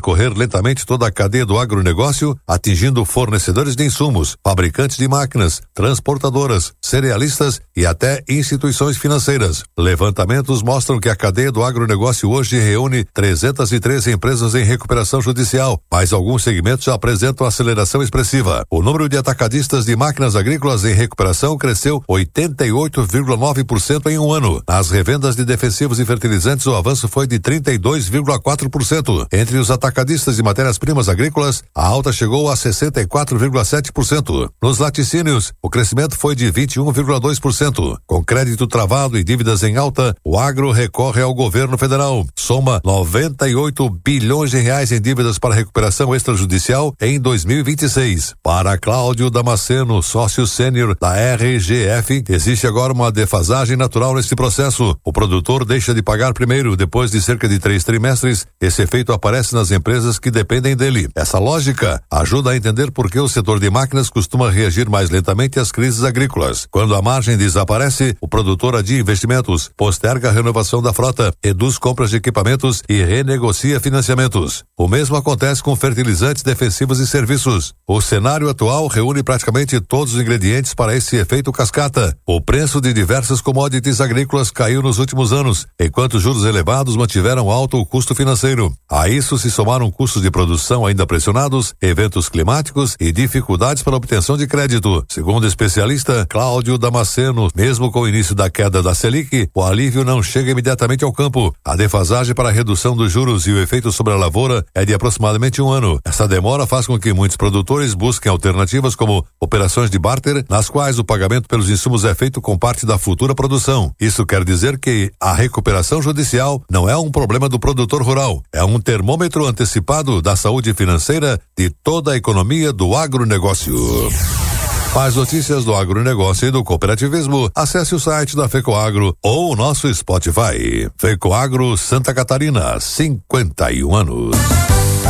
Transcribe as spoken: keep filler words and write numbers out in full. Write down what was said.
percorrer lentamente toda a cadeia do agronegócio, atingindo fornecedores de insumos, fabricantes de máquinas, transportadoras, cerealistas e até instituições financeiras. Levantamentos mostram que a cadeia do agronegócio hoje reúne trezentas e treze empresas em recuperação judicial, mas alguns segmentos já apresentam aceleração expressiva. O número de atacadistas de máquinas agrícolas em recuperação cresceu oitenta e oito vírgula nove por cento em um ano. Nas revendas de defensivos e fertilizantes, o avanço foi de trinta e dois vírgula quatro por cento. Entre os atacadistas de matérias-primas agrícolas, a alta chegou a sessenta e quatro vírgula sete por cento. Nos laticínios, o crescimento foi de vinte e um vírgula dois por cento. Com crédito travado e dívidas em alta, o agro recorre ao governo federal. Soma noventa e oito bilhões de reais em dívidas para recuperação extrajudicial em dois mil e vinte e seis. Para Cláudio Damasceno, sócio sênior da R G F, existe agora uma defasagem natural nesse processo. O produtor deixa de pagar primeiro, depois de cerca de três trimestres, esse efeito aparece nas empresas que dependem dele. Essa lógica ajuda a entender por que o setor de máquinas costuma reagir mais lentamente às crises agrícolas. Quando a margem desaparece, o produtor adia investimentos, posterga a renovação da frota, reduz compras de equipamentos e renegocia financiamentos. O mesmo acontece com fertilizantes, defensivos e serviços. O cenário atual reúne praticamente todos os ingredientes para esse efeito cascata. O preço de diversas commodities agrícolas caiu nos últimos anos, enquanto juros elevados mantiveram alto o custo financeiro. A isso se somaram custos de produção ainda pressionados, eventos climáticos e dificuldades para a obtenção de crédito. Segundo o especialista Cláudio Damasceno, mesmo com o início da queda da Selic, o alívio não chega imediatamente ao campo. A defasagem para a redução dos juros e o efeito sobre a lavoura é de aproximadamente um ano. Essa demora faz com que muitos produtores busquem alternativas como operações de barter, nas quais o pagamento pelos insumos é feito com parte da futura produção. Isso quer dizer que a recuperação judicial não é um problema do produtor rural, é um termômetro antecipado da saúde financeira de toda a economia do agronegócio. Mais notícias do agronegócio e do cooperativismo, acesse o site da FECOAGRO ou o nosso Spotify. FECOAGRO Santa Catarina, cinquenta e um anos.